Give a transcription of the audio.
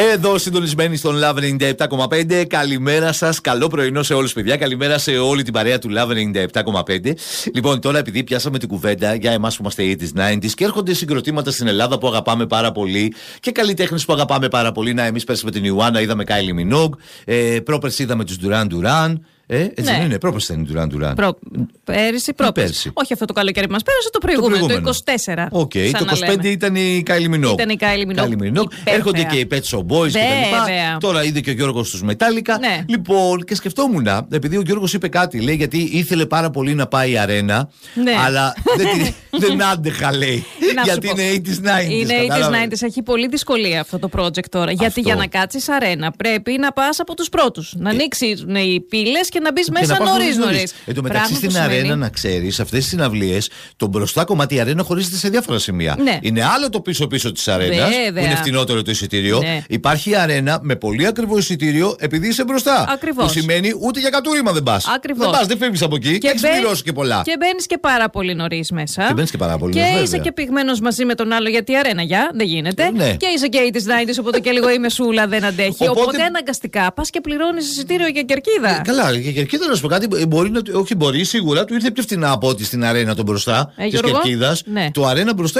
Εδώ συντονισμένοι στον Love 97,5. Καλημέρα σας, καλό πρωινό σε όλους, παιδιά. Καλημέρα σε όλη την παρέα του Love 97,5. Λοιπόν, τώρα επειδή πιάσαμε την κουβέντα για εμάς που είμαστε 80s και έρχονται συγκροτήματα στην Ελλάδα που αγαπάμε πάρα πολύ και καλλιτέχνες που αγαπάμε πάρα πολύ. Να, εμείς πέρσι με την Ιουάννα είδαμε Kylie Minogue, πρόπερσι είδαμε τους Duran Duran. Έτσι δεν είναι, πρόπερσι ήταν η Duran Duran. Πέρσι. Όχι αυτό το καλοκαίρι που μας πέρασε, το προηγούμενο, το 24. Οκ, το 25 ήταν η Kylie Minogue. Ήταν η Kylie Minogue. Έρχονται και οι Pet Shop Boys κτλ. Τώρα είδε και ο Γιώργος τους Metallica. Ναι. Λοιπόν, και σκεφτόμουν, επειδή ο Γιώργος είπε κάτι, λέει, γιατί ήθελε πάρα πολύ να πάει αρένα, ναι. αλλά δεν άντεχα, λέει. Γιατί είναι 80s-90s. Είναι 80s-90s. Έχει πολύ δυσκολία αυτό το project τώρα. Γιατί για να κάτσεις αρένα πρέπει να πας από τους πρώτους. Να ανοίξουν οι πύλες και να μπεις μέσα νωρίς. Εν τω μεταξύ στην αρένα, να ξέρεις, αυτές τις συναυλίες, το μπροστά κομμάτι αρένα χωρίζεται σε διάφορα σημεία. Ναι. Είναι άλλο το πίσω-πίσω της αρένας, που είναι φτηνότερο το εισιτήριο. Ναι. Υπάρχει αρένα με πολύ ακριβό εισιτήριο επειδή είσαι μπροστά. Ακριβώς. Που σημαίνει ούτε για κατούριμα δεν πας. Δεν πας, δεν φεύγεις από εκεί και έχεις πληρώσει και πολλά. Και μπαίνεις και πάρα πολύ νωρίς μέσα. Και μπαίνεις και πάρα πολύ νωρίς. Και είσαι και πυγμένος μαζί με τον άλλο γιατί η αρένα δεν γίνεται. Ναι. Και είσαι και 80s-90s, οπότε και λίγο η μεσούλα δεν αντέχει. Οπότε αναγκαστικά πας και πληρώνεις εισιτήριο για κερκίδα. Καλά, για κερκίδα να σου πω κάτι. Μπορεί, σίγουρα του ήρθε πιο φθηνά από ό,τι στην αρένα τον μπροστά της κερκίδας. Ναι. Το αρένα μπροστά